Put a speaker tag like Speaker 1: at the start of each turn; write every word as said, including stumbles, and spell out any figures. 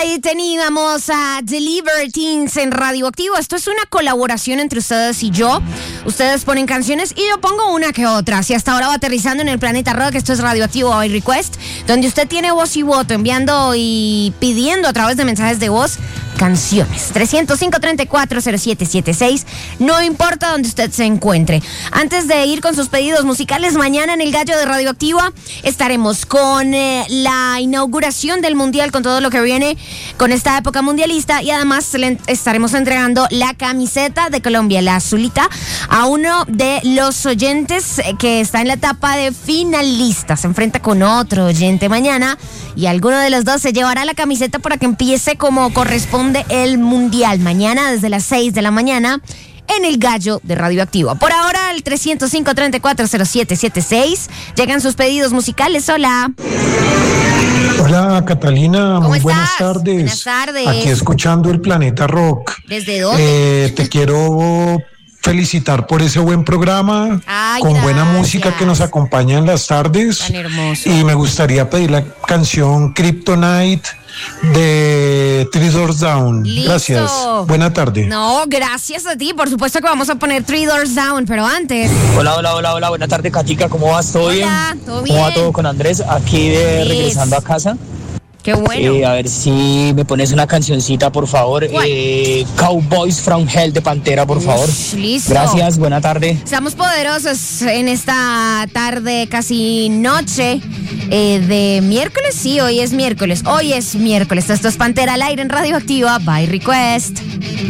Speaker 1: Ahí teníamos a The Libertines en Radioactivo. Esto es una colaboración entre ustedes y yo. Ustedes ponen canciones y yo pongo una que otra. Si hasta ahora va aterrizando en el planeta rock, esto es Radioactivo by Request, donde usted tiene voz y voto enviando y pidiendo a través de mensajes de voz canciones. trescientos cinco, treinta y cuatro, cero siete siete seis. No importa donde usted se encuentre. Antes de ir con sus pedidos musicales, mañana en el Gallo de Radioactiva estaremos con eh, la inauguración del Mundial, con todo lo que viene con esta época mundialista, y además le estaremos entregando la camiseta de Colombia, la azulita, a uno de los oyentes que está en la etapa de finalistas. Se enfrenta con otro oyente mañana y alguno de los dos se llevará la camiseta para que empiece como corresponde el Mundial. Mañana desde las seis de la mañana en el Gallo de Radioactivo. Por ahora, el trescientos cinco, treinta y cuatro, cero siete siete seis. Llegan sus pedidos musicales. Hola.
Speaker 2: Hola, Catalina.
Speaker 1: ¿Cómo
Speaker 2: Muy
Speaker 1: estás?
Speaker 2: buenas tardes.
Speaker 1: Buenas tardes.
Speaker 2: Aquí escuchando el Planeta Rock.
Speaker 1: ¿Desde dónde?
Speaker 2: Eh, te quiero felicitar por ese buen programa.
Speaker 1: Ay,
Speaker 2: con buena
Speaker 1: gracias.
Speaker 2: música que nos acompaña en las tardes.
Speaker 1: Tan hermoso.
Speaker 2: Y me gustaría pedir la canción Kryptonite de Three Doors Down.
Speaker 1: Listo.
Speaker 2: Gracias. Buena tarde.
Speaker 1: No, gracias a ti. Por supuesto que vamos a poner Three Doors Down, pero antes.
Speaker 3: Hola, hola, hola, hola, buena tarde, Katica, ¿cómo vas? ¿Todo bien?
Speaker 1: Hola, ¿todo
Speaker 3: ¿Cómo va
Speaker 1: bien?
Speaker 3: todo con Andrés? Aquí de,
Speaker 1: Yes.
Speaker 3: regresando a casa.
Speaker 1: Qué bueno.
Speaker 3: Eh, a ver si me pones una cancioncita, por favor.
Speaker 1: ¿Cuál?
Speaker 3: Eh, Cowboys from Hell de Pantera, por favor.
Speaker 1: Ush, listo.
Speaker 3: Gracias, buena tarde.
Speaker 1: Estamos poderosos en esta tarde, casi noche eh, de miércoles. Sí, hoy es miércoles. Hoy es miércoles. Esto es Pantera al aire en Radioactiva by Request.